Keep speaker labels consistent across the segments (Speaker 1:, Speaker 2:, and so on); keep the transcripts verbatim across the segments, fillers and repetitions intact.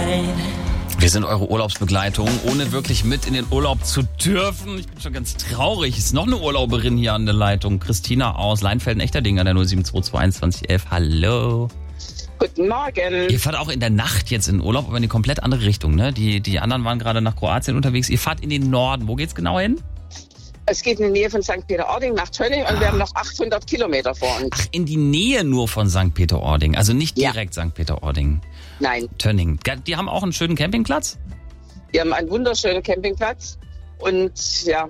Speaker 1: Wir sind eure Urlaubsbegleitung, ohne wirklich mit in den Urlaub zu dürfen. Ich bin schon ganz traurig. Es ist noch eine Urlauberin hier an der Leitung. Christina aus Leinfelden-Echterdingen an der null sieben zwei zwei einundzwanzig elf. Hallo.
Speaker 2: Guten Morgen.
Speaker 1: Ihr fahrt auch in der Nacht jetzt in den Urlaub, aber in die komplett andere Richtung, ne? Die, die anderen waren gerade nach Kroatien unterwegs. Ihr fahrt in den Norden. Wo geht's genau hin?
Speaker 2: Es geht in die Nähe von Sankt Peter-Ording nach Tönning und ah. wir haben noch achthundert Kilometer vor uns.
Speaker 1: Ach, in die Nähe nur von Sankt Peter-Ording, also nicht direkt ja. Sankt Peter-Ording.
Speaker 2: Nein.
Speaker 1: Tönning. Die haben auch einen schönen Campingplatz?
Speaker 2: Wir haben einen wunderschönen Campingplatz und ja,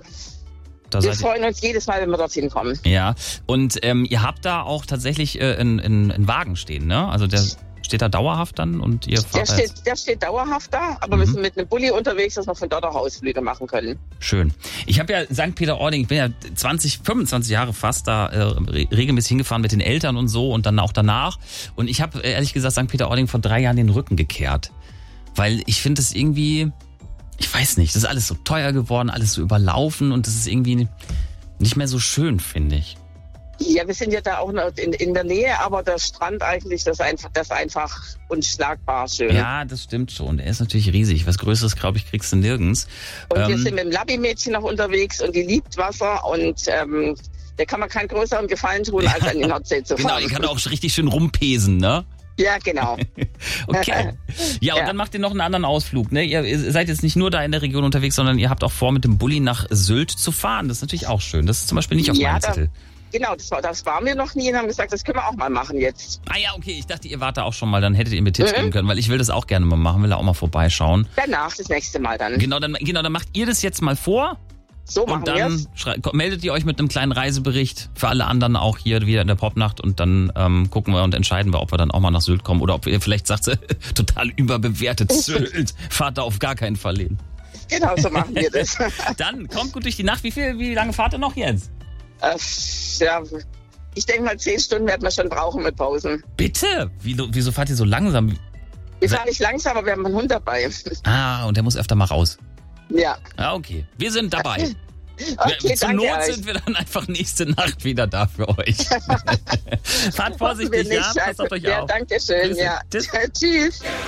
Speaker 2: da wir freuen uns jedes Mal, wenn wir dorthin kommen.
Speaker 1: Ja, und ähm, ihr habt da auch tatsächlich äh, einen, einen, einen Wagen stehen, ne? Also der steht da dauerhaft dann und ihr fahrt
Speaker 2: der steht, der steht dauerhaft da, aber mhm. wir sind mit einem Bulli unterwegs, dass wir von dort auch Ausflüge machen können.
Speaker 1: Schön. Ich habe ja Sankt Peter-Ording, ich bin ja zwanzig, fünfundzwanzig Jahre fast da äh, regelmäßig hingefahren mit den Eltern und so und dann auch danach. Und ich habe ehrlich gesagt Sankt Peter-Ording vor drei Jahren den Rücken gekehrt. Weil ich finde es irgendwie, ich weiß nicht, das ist alles so teuer geworden, alles so überlaufen und das ist irgendwie nicht mehr so schön, finde ich.
Speaker 2: Ja, wir sind ja da auch noch in, in der Nähe, aber der Strand eigentlich, das ist einfach, das ist einfach unschlagbar schön.
Speaker 1: Ja, das stimmt schon. Der ist natürlich riesig. Was Größeres, glaube ich, kriegst du nirgends.
Speaker 2: Und ähm, wir sind mit dem Labby-Mädchen noch unterwegs und die liebt Wasser und ähm, der kann man keinen größeren Gefallen tun, als an die Nordsee zu fahren.
Speaker 1: Genau, ihr kann auch richtig schön rumpesen, ne?
Speaker 2: Ja, genau.
Speaker 1: Okay. Ja, und ja. dann macht ihr noch einen anderen Ausflug, ne? Ihr seid jetzt nicht nur da in der Region unterwegs, sondern ihr habt auch vor, mit dem Bulli nach Sylt zu fahren. Das ist natürlich auch schön. Das ist zum Beispiel nicht auf
Speaker 2: ja,
Speaker 1: meinem
Speaker 2: da,
Speaker 1: Zettel.
Speaker 2: Genau, das, war, das waren wir noch nie und haben gesagt, das können wir auch mal machen jetzt.
Speaker 1: Ah ja, okay, ich dachte, ihr wart da auch schon mal, dann hättet ihr mir Tipps mhm. geben können, weil ich will das auch gerne mal machen, will da auch mal vorbeischauen.
Speaker 2: Danach, das nächste Mal dann.
Speaker 1: Genau, dann, genau, dann macht ihr das jetzt mal vor.
Speaker 2: So machen wir es.
Speaker 1: Und dann schrei- meldet ihr euch mit einem kleinen Reisebericht für alle anderen auch hier wieder in der Popnacht und dann ähm, gucken wir und entscheiden wir, ob wir dann auch mal nach Sylt kommen oder ob ihr vielleicht sagt, total überbewertet Sylt, fahrt da auf gar keinen Fall hin.
Speaker 2: Genau, so machen wir das.
Speaker 1: Dann kommt gut durch die Nacht. Wie viel, wie lange fahrt ihr noch jetzt?
Speaker 2: Äh, ja, ich denke mal zehn Stunden werden wir schon brauchen mit Pausen.
Speaker 1: Bitte? Wieso, wieso fahrt ihr so langsam?
Speaker 2: Wir fahren nicht langsam, aber wir haben einen Hund dabei.
Speaker 1: Ah, und der muss öfter mal raus.
Speaker 2: Ja.
Speaker 1: Ah, okay. Wir sind dabei.
Speaker 2: Okay,
Speaker 1: Zur Not euch. Sind wir dann einfach nächste Nacht wieder da für euch. Fahrt vorsichtig, ja? Passt auf euch
Speaker 2: ja,
Speaker 1: auf.
Speaker 2: Danke schön, ja. Tschüss.